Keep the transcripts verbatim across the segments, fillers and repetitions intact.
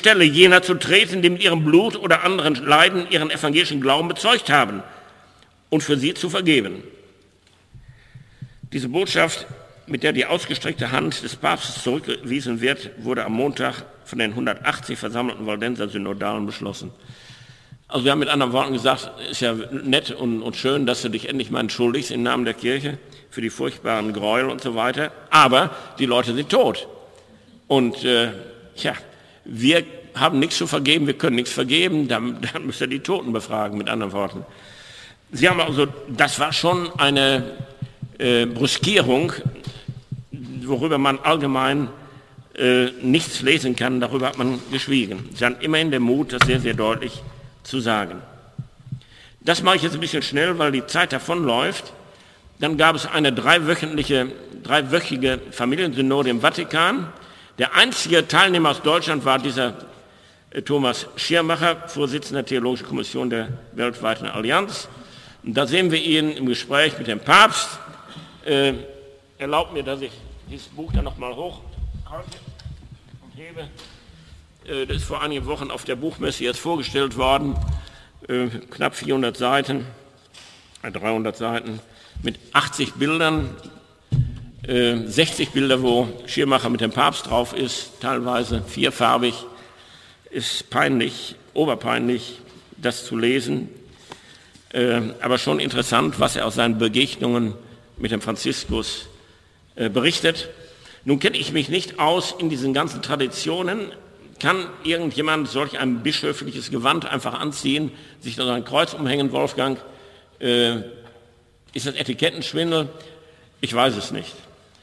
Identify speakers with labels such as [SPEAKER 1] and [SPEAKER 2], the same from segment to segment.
[SPEAKER 1] Stelle jener zu treten, die mit ihrem Blut oder anderen Leiden ihren evangelischen Glauben bezeugt haben und für sie zu vergeben. Diese Botschaft, mit der die ausgestreckte Hand des Papstes zurückgewiesen wird, wurde am Montag von den hundertachtzig versammelten Waldenser Synodalen beschlossen. Also wir haben mit anderen Worten gesagt, ist ja nett und, und schön, dass du dich endlich mal entschuldigst im Namen der Kirche für die furchtbaren Gräuel und so weiter, aber die Leute sind tot. Und äh, tja, wir haben nichts zu vergeben, wir können nichts vergeben, dann, dann müsst ihr die Toten befragen, mit anderen Worten. Sie haben also, das war schon eine äh, Brüskierung, worüber man allgemein äh, nichts lesen kann, darüber hat man geschwiegen. Sie haben immerhin den Mut, das sehr, sehr deutlich zu sagen. Das mache ich jetzt ein bisschen schnell, weil die Zeit davonläuft. Dann gab es eine dreiwöchentliche, dreiwöchige Familiensynode im Vatikan. Der einzige Teilnehmer aus Deutschland war dieser äh, Thomas Schirmacher, Vorsitzender der Theologischen Kommission der weltweiten Allianz. Und da sehen wir ihn im Gespräch mit dem Papst. Äh, erlaubt mir, dass ich dieses Buch dann nochmal hochhalte und hebe. Äh, das ist vor einigen Wochen auf der Buchmesse jetzt vorgestellt worden. Äh, knapp vierhundert Seiten, äh, dreihundert Seiten mit achtzig Bildern. sechzig Bilder, wo Schirmacher mit dem Papst drauf ist, teilweise vierfarbig, ist peinlich, oberpeinlich, das zu lesen, äh, aber schon interessant, was er aus seinen Begegnungen mit dem Franziskus äh, berichtet. Nun kenne ich mich nicht aus in diesen ganzen Traditionen. Kann irgendjemand solch ein bischöfliches Gewand einfach anziehen, sich da ein Kreuz umhängen, Wolfgang? Äh, ist das Etikettenschwindel? Ich weiß es nicht.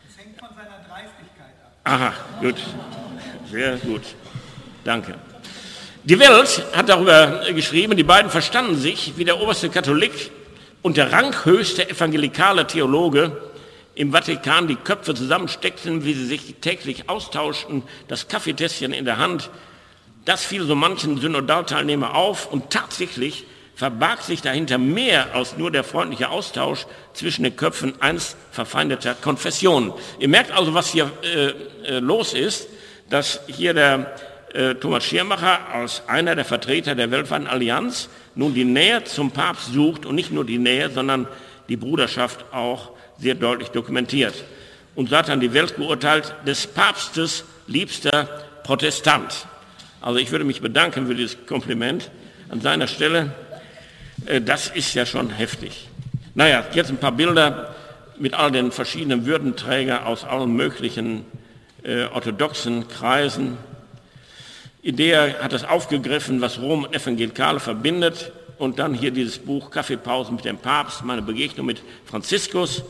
[SPEAKER 1] Aha, gut, sehr gut, danke. Die Welt hat darüber geschrieben, die beiden verstanden sich, wie der oberste Katholik und der ranghöchste evangelikale Theologe im Vatikan die Köpfe zusammensteckten, wie sie sich täglich austauschten, das Kaffeetässchen in der Hand. Das fiel so manchen Synodalteilnehmer auf und tatsächlich verbarg sich dahinter mehr als nur der freundliche Austausch zwischen den Köpfen einst verfeindeter Konfessionen. Ihr merkt also, was hier äh, äh, los ist, dass hier der äh, Thomas Schirmacher als einer der Vertreter der weltweiten Allianz nun die Nähe zum Papst sucht und nicht nur die Nähe, sondern die Bruderschaft auch sehr deutlich dokumentiert. Und so hat dann die Welt geurteilt, des Papstes liebster Protestant. Also ich würde mich bedanken für dieses Kompliment an seiner Stelle. Das ist ja schon heftig. Naja, jetzt ein paar Bilder mit all den verschiedenen Würdenträgern aus allen möglichen äh, orthodoxen Kreisen. Idea hat das aufgegriffen, was Rom und Evangelikale verbindet. Und dann hier dieses Buch Kaffeepausen mit dem Papst, meine Begegnung mit Franziskus.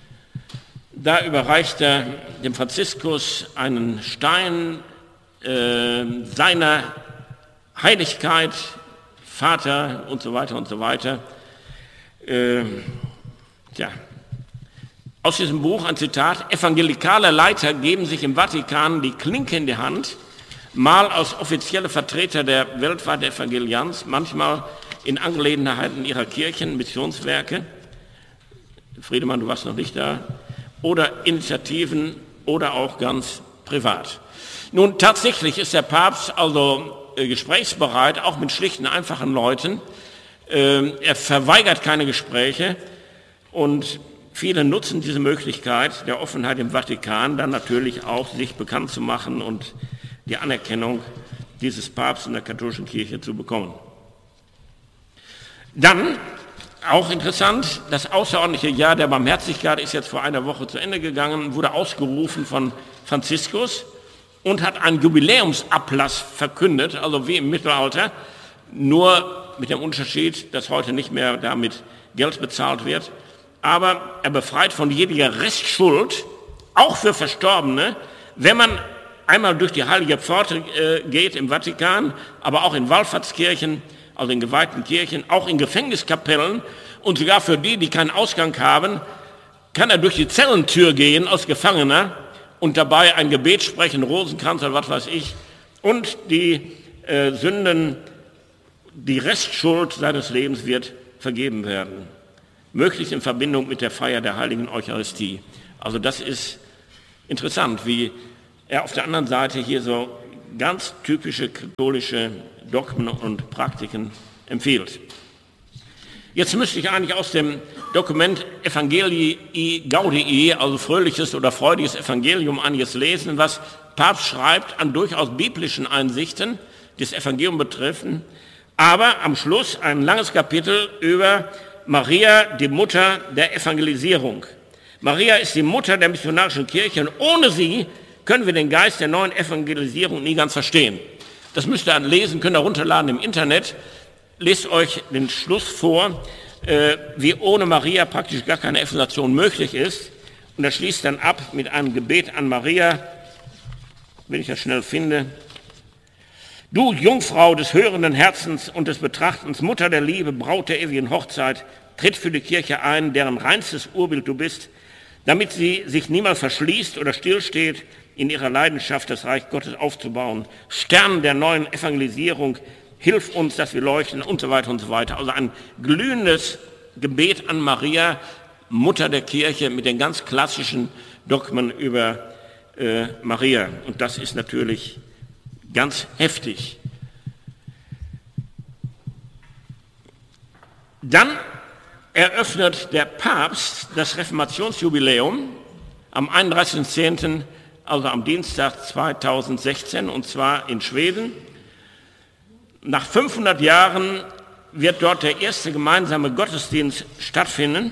[SPEAKER 1] Da überreicht er dem Franziskus einen Stein äh, seiner Heiligkeit, Vater und so weiter und so weiter. Äh, ja. Aus diesem Buch ein Zitat: Evangelikale Leiter geben sich im Vatikan die Klinke in die Hand, mal als offizielle Vertreter der weltweiten Evangelianz, manchmal in Angelegenheiten ihrer Kirchen, Missionswerke. Friedemann, du warst noch nicht da. Oder Initiativen oder auch ganz privat. Nun, tatsächlich ist der Papst also gesprächsbereit, auch mit schlichten, einfachen Leuten. Er verweigert keine Gespräche und viele nutzen diese Möglichkeit der Offenheit im Vatikan, dann natürlich auch sich bekannt zu machen und die Anerkennung dieses Papstes in der katholischen Kirche zu bekommen. Dann, auch interessant, das außerordentliche Jahr der Barmherzigkeit ist jetzt vor einer Woche zu Ende gegangen, wurde ausgerufen von Franziskus und hat einen Jubiläumsablass verkündet, also wie im Mittelalter, nur mit dem Unterschied, dass heute nicht mehr damit Geld bezahlt wird. Aber er befreit von jeglicher Restschuld, auch für Verstorbene, wenn man einmal durch die heilige Pforte äh, geht im Vatikan, aber auch in Wallfahrtskirchen, also in geweihten Kirchen, auch in Gefängniskapellen und sogar für die, die keinen Ausgang haben, kann er durch die Zellentür gehen als Gefangener und dabei ein Gebet sprechen, Rosenkranz oder was weiß ich, und die äh, Sünden, die Restschuld seines Lebens wird vergeben werden. Möglichst in Verbindung mit der Feier der heiligen Eucharistie. Also das ist interessant, wie er auf der anderen Seite hier so ganz typische katholische Dogmen und Praktiken empfiehlt. Jetzt müsste ich eigentlich aus dem Dokument Evangelii Gaudii, also fröhliches oder freudiges Evangelium, einiges lesen, was Papst schreibt an durchaus biblischen Einsichten, die das Evangelium betreffen, aber am Schluss ein langes Kapitel über Maria, die Mutter der Evangelisierung. Maria ist die Mutter der missionarischen Kirche und ohne sie können wir den Geist der neuen Evangelisierung nie ganz verstehen. Das müsst ihr lesen, könnt ihr runterladen im Internet. Lest euch den Schluss vor, äh, wie ohne Maria praktisch gar keine Evangelisation möglich ist. Und er schließt dann ab mit einem Gebet an Maria, wenn ich das schnell finde. Du Jungfrau des hörenden Herzens und des Betrachtens, Mutter der Liebe, Braut der ewigen Hochzeit, tritt für die Kirche ein, deren reinstes Urbild du bist, damit sie sich niemals verschließt oder stillsteht, in ihrer Leidenschaft das Reich Gottes aufzubauen. Stern der neuen Evangelisierung, hilf uns, dass wir leuchten und so weiter und so weiter. Also ein glühendes Gebet an Maria, Mutter der Kirche, mit den ganz klassischen Dogmen über äh, Maria. Und das ist natürlich ganz heftig. Dann eröffnet der Papst das Reformationsjubiläum am einunddreißigsten zehnten, also am Dienstag zweitausendsechzehn, und zwar in Schweden. Nach fünfhundert Jahren wird dort der erste gemeinsame Gottesdienst stattfinden.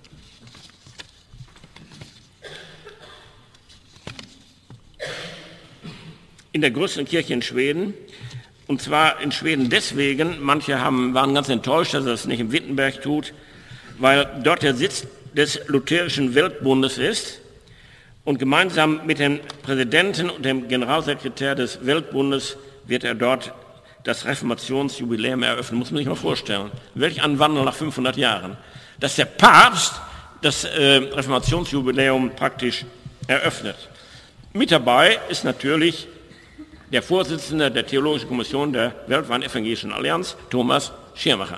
[SPEAKER 1] In der größten Kirche in Schweden. Und zwar in Schweden deswegen, manche haben, waren ganz enttäuscht, dass er das nicht in Wittenberg tut, weil dort der Sitz des Lutherischen Weltbundes ist. Und gemeinsam mit dem Präsidenten und dem Generalsekretär des Weltbundes wird er dort das Reformationsjubiläum eröffnen. Muss man sich mal vorstellen. Welch ein Wandel nach fünfhundert Jahren. Dass der Papst das äh, Reformationsjubiläum praktisch eröffnet. Mit dabei ist natürlich der Vorsitzende der Theologischen Kommission der Weltweiten Evangelischen Allianz, Thomas Schirmacher.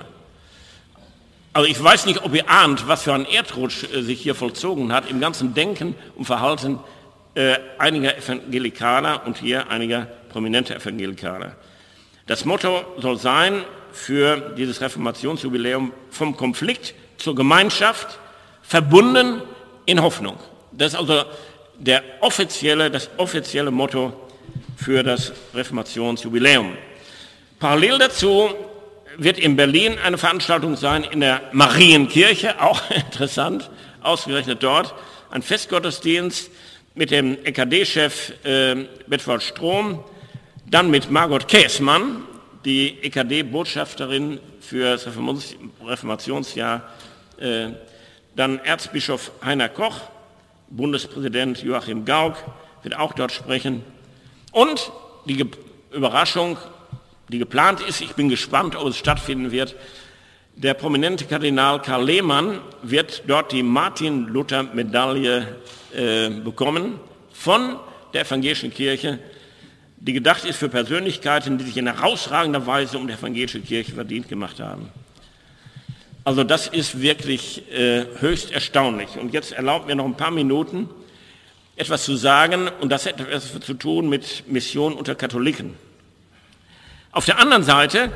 [SPEAKER 1] Also ich weiß nicht, ob ihr ahnt, was für ein Erdrutsch äh, sich hier vollzogen hat im ganzen Denken und Verhalten äh, einiger Evangelikaler und hier einiger prominenter Evangelikaler. Das Motto soll sein für dieses Reformationsjubiläum: vom Konflikt zur Gemeinschaft, verbunden in Hoffnung. Das ist also der offizielle, das offizielle Motto für das Reformationsjubiläum. Parallel dazu wird in Berlin eine Veranstaltung sein in der Marienkirche, auch interessant, ausgerechnet dort, ein Festgottesdienst mit dem E K D-Chef äh, Berthold Strom, dann mit Margot Käßmann, die E K D-Botschafterin für das Reformationsjahr, äh, dann Erzbischof Heiner Koch, Bundespräsident Joachim Gauck wird auch dort sprechen. Und die Ge- Überraschung, die geplant ist, ich bin gespannt, ob es stattfinden wird, der prominente Kardinal Karl Lehmann wird dort die Martin-Luther-Medaille äh, bekommen von der evangelischen Kirche, die gedacht ist für Persönlichkeiten, die sich in herausragender Weise um die evangelische Kirche verdient gemacht haben. Also das ist wirklich äh, höchst erstaunlich. Und jetzt erlaubt mir noch ein paar Minuten etwas zu sagen, und das hat etwas zu tun mit Mission unter Katholiken. Auf der anderen Seite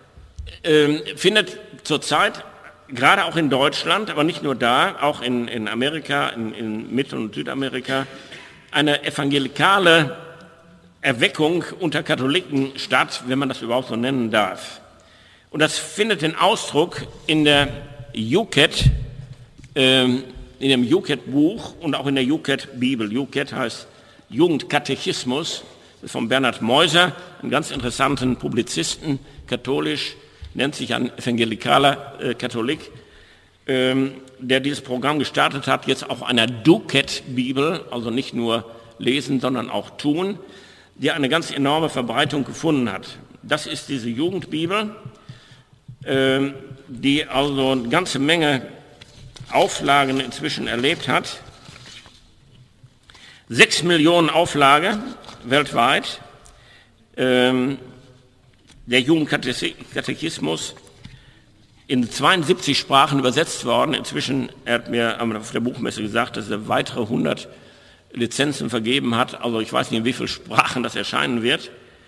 [SPEAKER 1] äh, findet zurzeit, gerade auch in Deutschland, aber nicht nur da, auch in, in Amerika, in, in Mittel- und Südamerika, eine evangelikale Erweckung unter Katholiken statt, wenn man das überhaupt so nennen darf. Und das findet den Ausdruck in der Jucat, äh, in dem Jucat-Buch und auch in der Jucat-Bibel. Jucat heißt Jugendkatechismus, von Bernhard Meuser, einen ganz interessanten Publizisten, katholisch, nennt sich ein evangelikaler äh, Katholik, ähm, der dieses Programm gestartet hat, jetzt auch einer Ducat-Bibel, also nicht nur lesen, sondern auch tun, die eine ganz enorme Verbreitung gefunden hat. Das ist diese Jugendbibel, äh, die also eine ganze Menge Auflagen inzwischen erlebt hat. Sechs Millionen Auflage weltweit. Ähm, der Jugendkatechismus in zweiundsiebzig Sprachen übersetzt worden. Inzwischen, er hat mir auf der Buchmesse gesagt, dass er weitere hundert Lizenzen vergeben hat. Also ich weiß nicht, in wie vielen Sprachen das erscheinen wird.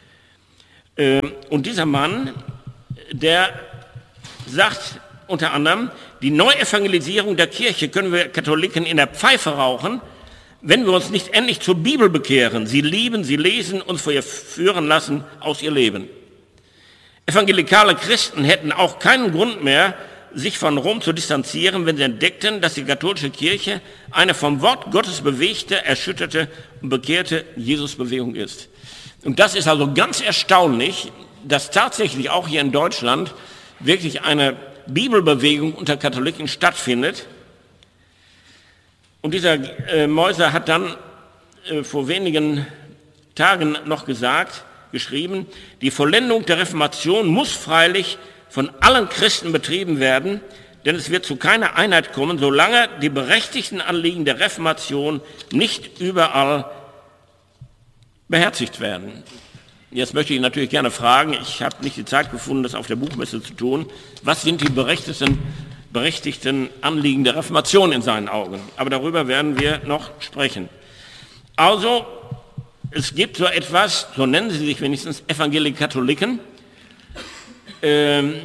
[SPEAKER 1] Und dieser Mann, der sagt unter anderem, die Neuevangelisierung der Kirche können wir Katholiken in der Pfeife rauchen, wenn wir uns nicht endlich zur Bibel bekehren, sie lieben, sie lesen, uns vor ihr führen lassen aus ihr Leben. Evangelikale Christen hätten auch keinen Grund mehr, sich von Rom zu distanzieren, wenn sie entdeckten, dass die katholische Kirche eine vom Wort Gottes bewegte, erschütterte und bekehrte Jesusbewegung ist. Und das ist also ganz erstaunlich, dass tatsächlich auch hier in Deutschland wirklich eine Bibelbewegung unter Katholiken stattfindet. Und dieser äh, Meuser hat dann äh, vor wenigen Tagen noch gesagt, geschrieben, die Vollendung der Reformation muss freilich von allen Christen betrieben werden, denn es wird zu keiner Einheit kommen, solange die berechtigten Anliegen der Reformation nicht überall beherzigt werden. Jetzt möchte ich natürlich gerne fragen, ich habe nicht die Zeit gefunden, das auf der Buchmesse zu tun, was sind die berechtigten, berechtigten Anliegen der Reformation in seinen Augen? Aber darüber werden wir noch sprechen. Also, es gibt so etwas, so nennen sie sich wenigstens Evangelikatholiken, ähm,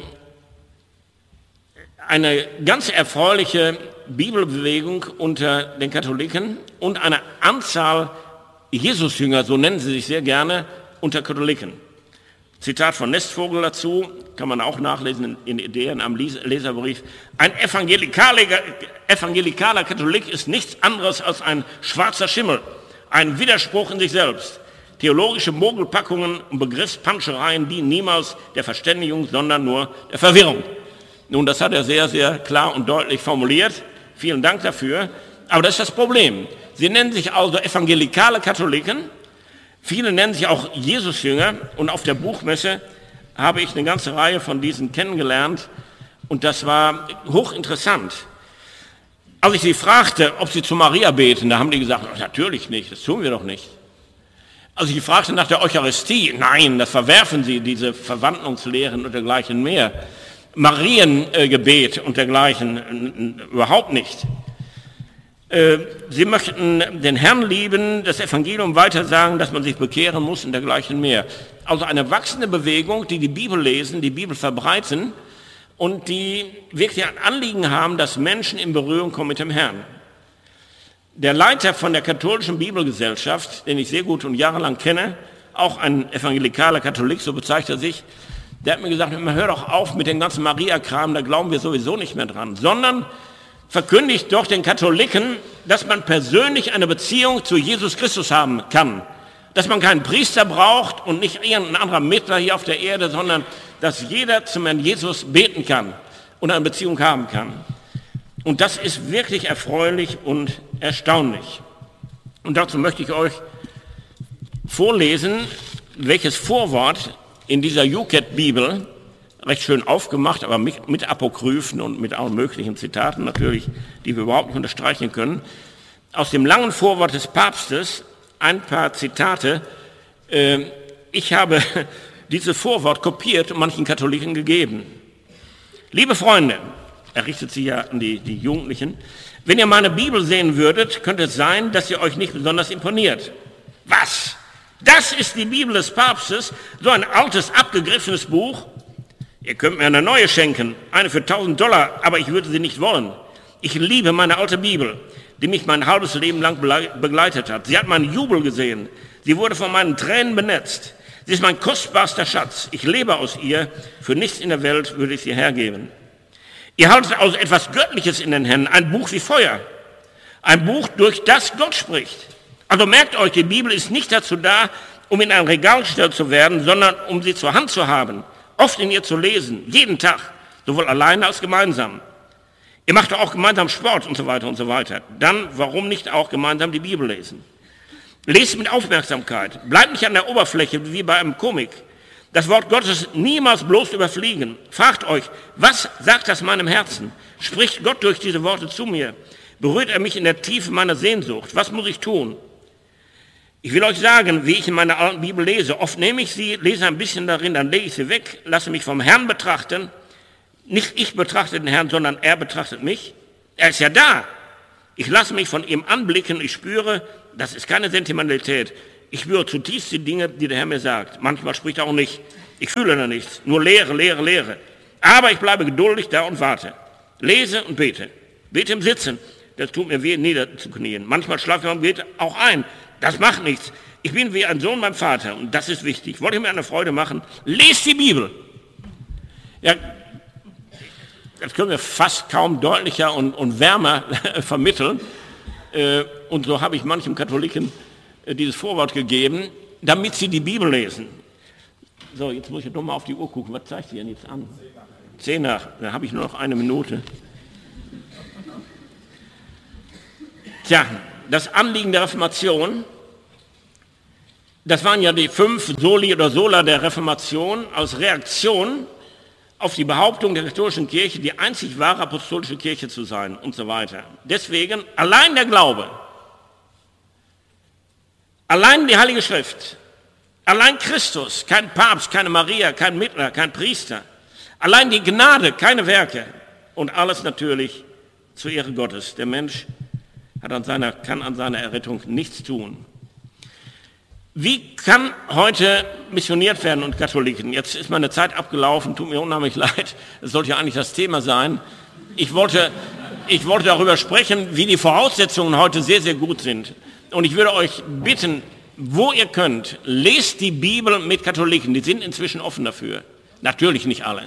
[SPEAKER 1] eine ganz erfreuliche Bibelbewegung unter den Katholiken und eine Anzahl Jesusjünger, so nennen sie sich sehr gerne, unter Katholiken. Zitat von Nestvogel dazu, kann man auch nachlesen in Ideen am Leserbrief. Ein evangelikaler, evangelikaler Katholik ist nichts anderes als ein schwarzer Schimmel, ein Widerspruch in sich selbst. Theologische Mogelpackungen und Begriffspanschereien dienen niemals der Verständigung, sondern nur der Verwirrung. Nun, das hat er sehr, sehr klar und deutlich formuliert. Vielen Dank dafür. Aber das ist das Problem. Sie nennen sich also evangelikale Katholiken. Viele nennen sich auch Jesusjünger. Und auf der Buchmesse habe ich eine ganze Reihe von diesen kennengelernt. Und das war hochinteressant. Als ich sie fragte, ob sie zu Maria beten, da haben die gesagt, natürlich nicht, das tun wir doch nicht. Als ich fragte nach der Eucharistie, nein, das verwerfen sie, diese Verwandlungslehren und dergleichen mehr. Mariengebet und dergleichen überhaupt nicht. Sie möchten den Herrn lieben, das Evangelium weitersagen, dass man sich bekehren muss und dergleichen mehr. Also eine wachsende Bewegung, die die Bibel lesen, die Bibel verbreiten und die wirklich ein Anliegen haben, dass Menschen in Berührung kommen mit dem Herrn. Der Leiter von der katholischen Bibelgesellschaft, den ich sehr gut und jahrelang kenne, auch ein evangelikaler Katholik, so bezeichnet er sich, der hat mir gesagt, hör doch auf mit dem ganzen Maria-Kram, da glauben wir sowieso nicht mehr dran, sondern verkündigt doch den Katholiken, dass man persönlich eine Beziehung zu Jesus Christus haben kann. Dass man keinen Priester braucht und nicht irgendein anderer Mittler hier auf der Erde, sondern dass jeder zum Herrn Jesus beten kann und eine Beziehung haben kann. Und das ist wirklich erfreulich und erstaunlich. Und dazu möchte ich euch vorlesen, welches Vorwort in dieser Jucat-Bibel, recht schön aufgemacht, aber mit, mit Apokryphen und mit allen möglichen Zitaten natürlich, die wir überhaupt nicht unterstreichen können, aus dem langen Vorwort des Papstes ein paar Zitate. Äh, ich habe dieses Vorwort kopiert und manchen Katholiken gegeben. Liebe Freunde, er richtet sich ja an die, die Jugendlichen, wenn ihr meine Bibel sehen würdet, könnte es sein, dass sie euch nicht besonders imponiert. Was? Das ist die Bibel des Papstes, so ein altes, abgegriffenes Buch? Ihr könnt mir eine neue schenken, eine für tausend Dollar, aber ich würde sie nicht wollen. Ich liebe meine alte Bibel, die mich mein halbes Leben lang begleitet hat. Sie hat meinen Jubel gesehen. Sie wurde von meinen Tränen benetzt. Sie ist mein kostbarster Schatz. Ich lebe aus ihr. Für nichts in der Welt würde ich sie hergeben. Ihr haltet also etwas Göttliches in den Händen, ein Buch wie Feuer. Ein Buch, durch das Gott spricht. Also merkt euch, die Bibel ist nicht dazu da, um in ein Regal gestellt zu werden, sondern um sie zur Hand zu haben. Oft in ihr zu lesen, jeden Tag, sowohl alleine als gemeinsam. Ihr macht doch auch gemeinsam Sport und so weiter und so weiter. Dann, warum nicht auch gemeinsam die Bibel lesen? Lest mit Aufmerksamkeit, bleibt nicht an der Oberfläche wie bei einem Komik. Das Wort Gottes niemals bloß überfliegen. Fragt euch, was sagt das meinem Herzen? Spricht Gott durch diese Worte zu mir? Berührt er mich in der Tiefe meiner Sehnsucht? Was muss ich tun? Ich will euch sagen, wie ich in meiner alten Bibel lese. Oft nehme ich sie, lese ein bisschen darin, dann lege ich sie weg, lasse mich vom Herrn betrachten. Nicht ich betrachte den Herrn, sondern er betrachtet mich. Er ist ja da. Ich lasse mich von ihm anblicken, ich spüre, das ist keine Sentimentalität. Ich spüre zutiefst die Dinge, die der Herr mir sagt. Manchmal spricht er auch nicht. Ich fühle da nichts, nur Lehre, Lehre, Lehre. Aber ich bleibe geduldig da und warte. Lese und bete. Bete im Sitzen. Das tut mir weh, niederzuknien. Manchmal schlafe ich und bete auch ein. Das macht nichts. Ich bin wie ein Sohn beim Vater und das ist wichtig. Wollte ich mir eine Freude machen? Lest die Bibel. Ja, das können wir fast kaum deutlicher und, und wärmer vermitteln. Äh, und so habe ich manchem Katholiken äh, dieses Vorwort gegeben, damit sie die Bibel lesen. So, jetzt muss ich doch mal auf die Uhr gucken. Was zeigt sie denn jetzt an? Zehn nach. Dann habe ich nur noch eine Minute. Tja, das Anliegen der Reformation, das waren ja die fünf Soli oder Sola der Reformation als Reaktion auf die Behauptung der katholischen Kirche, die einzig wahre apostolische Kirche zu sein und so weiter. Deswegen allein der Glaube, allein die Heilige Schrift, allein Christus, kein Papst, keine Maria, kein Mittler, kein Priester, allein die Gnade, keine Werke und alles natürlich zur Ehre Gottes. Der Mensch hat an seiner, kann an seiner Errettung nichts tun. Wie kann heute missioniert werden und Katholiken? Jetzt ist meine Zeit abgelaufen, tut mir unheimlich leid. Das sollte ja eigentlich das Thema sein. Ich wollte, ich wollte darüber sprechen, wie die Voraussetzungen heute sehr, sehr gut sind. Und ich würde euch bitten, wo ihr könnt, lest die Bibel mit Katholiken. Die sind inzwischen offen dafür. Natürlich nicht alle.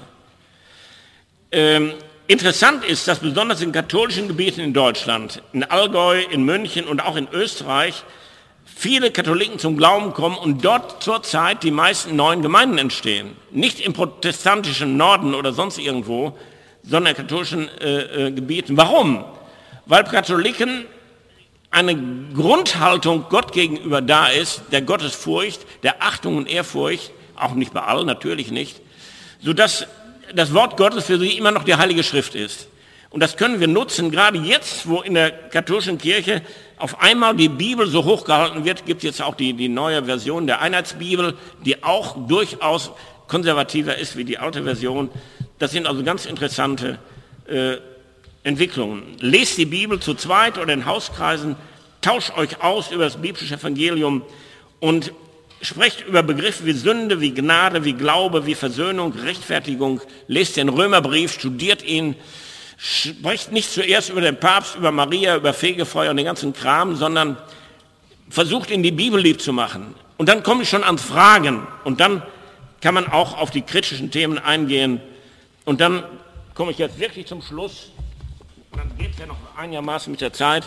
[SPEAKER 1] Ähm, interessant ist, dass besonders in katholischen Gebieten in Deutschland, in Allgäu, in München und auch in Österreich, viele Katholiken zum Glauben kommen und dort zurzeit die meisten neuen Gemeinden entstehen. Nicht im protestantischen Norden oder sonst irgendwo, sondern in katholischen äh, äh, Gebieten. Warum? Weil Katholiken eine Grundhaltung Gott gegenüber da ist, der Gottesfurcht, der Achtung und Ehrfurcht, auch nicht bei allen, natürlich nicht, sodass das Wort Gottes für sie immer noch die Heilige Schrift ist. Und das können wir nutzen, gerade jetzt, wo in der katholischen Kirche auf einmal die Bibel so hochgehalten wird, gibt es jetzt auch die, die neue Version der Einheitsbibel, die auch durchaus konservativer ist wie die alte Version. Das sind also ganz interessante äh, Entwicklungen. Lest die Bibel zu zweit oder in Hauskreisen, tauscht euch aus über das biblische Evangelium und sprecht über Begriffe wie Sünde, wie Gnade, wie Glaube, wie Versöhnung, Rechtfertigung. Lest den Römerbrief, studiert ihn. Sprecht nicht zuerst über den Papst, über Maria, über Fegefeuer und den ganzen Kram, sondern versucht ihn die Bibel lieb zu machen. Und dann komme ich schon ans Fragen und dann kann man auch auf die kritischen Themen eingehen. Und dann komme ich jetzt wirklich zum Schluss. Und dann geht es ja noch einigermaßen mit der Zeit.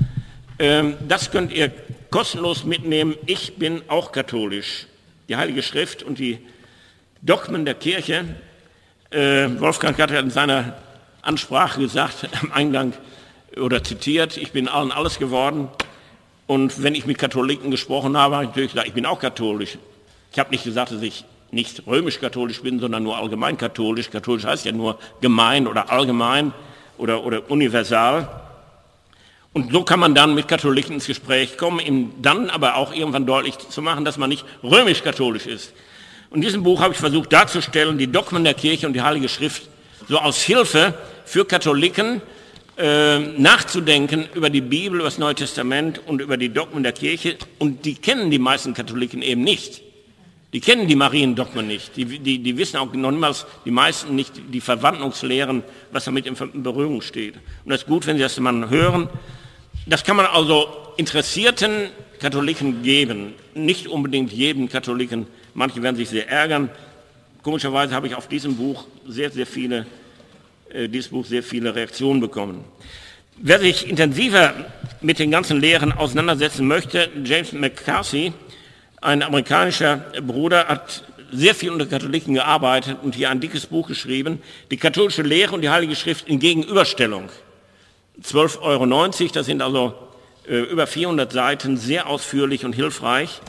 [SPEAKER 1] Ähm, das könnt ihr kostenlos mitnehmen. Ich bin auch katholisch. Die Heilige Schrift und die Dogmen der Kirche. Äh, Wolfgang hat ja in seiner Ansprache gesagt, am Eingang oder zitiert, ich bin allen alles geworden. Und wenn ich mit Katholiken gesprochen habe, habe ich natürlich gesagt, ich bin auch katholisch. Ich habe nicht gesagt, dass ich nicht römisch-katholisch bin, sondern nur allgemein katholisch. Katholisch heißt ja nur gemein oder allgemein oder, oder universal. Und so kann man dann mit Katholiken ins Gespräch kommen, ihm dann aber auch irgendwann deutlich zu machen, dass man nicht römisch-katholisch ist. Und in diesem Buch habe ich versucht darzustellen, die Dogmen der Kirche und die Heilige Schrift so als Hilfe für Katholiken äh, nachzudenken über die Bibel, über das Neue Testament und über die Dogmen der Kirche. Und die kennen die meisten Katholiken eben nicht. Die kennen die Mariendogmen nicht. Die, die, die wissen auch noch niemals, die meisten nicht, die Verwandlungslehren, was damit in Berührung steht. Und das ist gut, wenn Sie das mal hören. Das kann man also interessierten Katholiken geben. Nicht unbedingt jedem Katholiken. Manche werden sich sehr ärgern. Komischerweise habe ich auf diesem Buch sehr, sehr viele, äh, dieses Buch sehr viele Reaktionen bekommen. Wer sich intensiver mit den ganzen Lehren auseinandersetzen möchte, James McCarthy, ein amerikanischer Bruder, hat sehr viel unter Katholiken gearbeitet und hier ein dickes Buch geschrieben, die katholische Lehre und die Heilige Schrift in Gegenüberstellung. zwölf Euro neunzig, das sind also äh, über vierhundert Seiten, sehr ausführlich und hilfreich.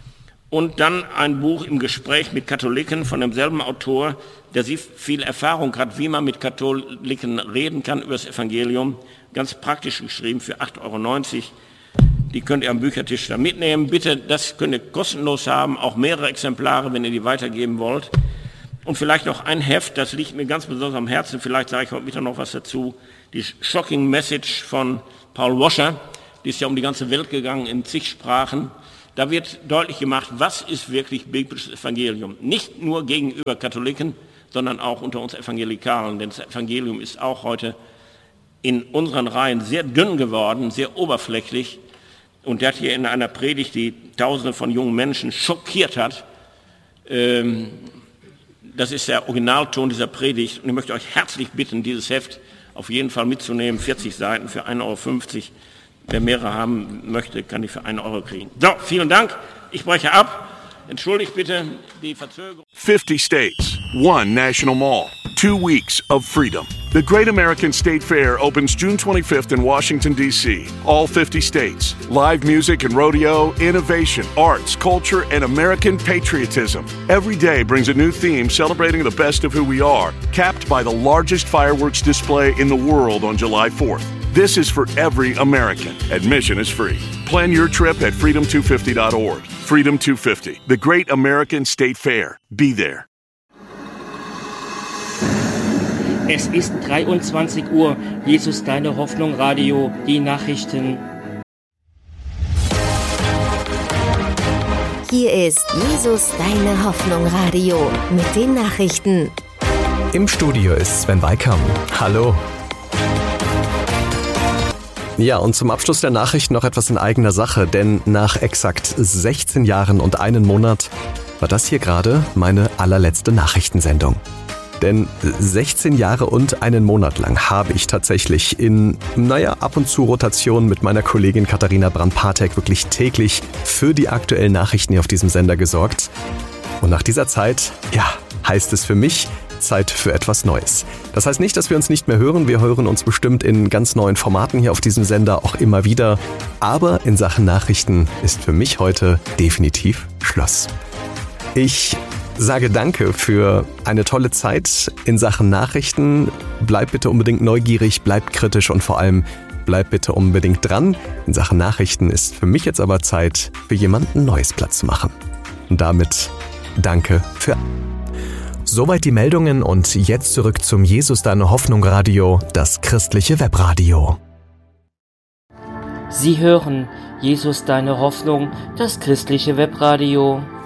[SPEAKER 1] Und dann ein Buch im Gespräch mit Katholiken von demselben Autor, der sehr viel Erfahrung hat, wie man mit Katholiken reden kann über das Evangelium. Ganz praktisch geschrieben für acht Euro neunzig. Die könnt ihr am Büchertisch da mitnehmen. Bitte, das könnt ihr kostenlos haben, auch mehrere Exemplare, wenn ihr die weitergeben wollt. Und vielleicht noch ein Heft, das liegt mir ganz besonders am Herzen, vielleicht sage ich heute Mittag noch was dazu. Die Shocking Message von Paul Washer, die ist ja um die ganze Welt gegangen in zig Sprachen. Da wird deutlich gemacht, was ist wirklich biblisches Evangelium. Nicht nur gegenüber Katholiken, sondern auch unter uns Evangelikalen. Denn das Evangelium ist auch heute in unseren Reihen sehr dünn geworden, sehr oberflächlich. Und der hat hier in einer Predigt, die Tausende von jungen Menschen schockiert hat, ähm, das ist der Originalton dieser Predigt. Und ich möchte euch herzlich bitten, dieses Heft auf jeden Fall mitzunehmen. vierzig Seiten für ein Euro fünfzig. Wer mehrere haben möchte, kann die für einen Euro kriegen. So, vielen Dank. Ich breche ab. Entschuldigt bitte die Verzögerung.
[SPEAKER 2] fifty states, one national mall, two weeks of freedom. The Great American State Fair opens June twenty-fifth in Washington, D C All fifty states. Live music and rodeo, innovation, arts, culture, and American patriotism. Every day brings a new theme celebrating the best of who we are, capped by the largest fireworks display in the world on July fourth. This is for every American. Admission is free. Plan your trip at freedom two fifty dot org. Freedom two fifty, the Great American State Fair. Be there.
[SPEAKER 3] Es ist dreiundzwanzig Uhr. Jesus, deine Hoffnung, Radio, die Nachrichten.
[SPEAKER 4] Hier ist Jesus, deine Hoffnung, Radio mit den Nachrichten.
[SPEAKER 5] Im Studio ist Sven Weikam. Hallo. Ja, und zum Abschluss der Nachrichten noch etwas in eigener Sache, denn nach exakt sechzehn Jahren und einem Monat war das hier gerade meine allerletzte Nachrichtensendung. Denn sechzehn Jahre und einen Monat lang habe ich tatsächlich in, naja, ab und zu Rotation mit meiner Kollegin Katharina Brand-Patek wirklich täglich für die aktuellen Nachrichten hier auf diesem Sender gesorgt. Und nach dieser Zeit, ja, heißt es für mich, Zeit für etwas Neues. Das heißt nicht, dass wir uns nicht mehr hören. Wir hören uns bestimmt in ganz neuen Formaten hier auf diesem Sender auch immer wieder. Aber in Sachen Nachrichten ist für mich heute definitiv Schluss. Ich sage danke für eine tolle Zeit in Sachen Nachrichten. Bleibt bitte unbedingt neugierig, bleibt kritisch und vor allem bleibt bitte unbedingt dran. In Sachen Nachrichten ist für mich jetzt aber Zeit, für jemanden Neues Platz zu machen. Und damit danke für... Soweit die Meldungen und jetzt zurück zum Jesus, deine Hoffnung Radio, das christliche Webradio.
[SPEAKER 3] Sie hören Jesus, deine Hoffnung, das christliche Webradio.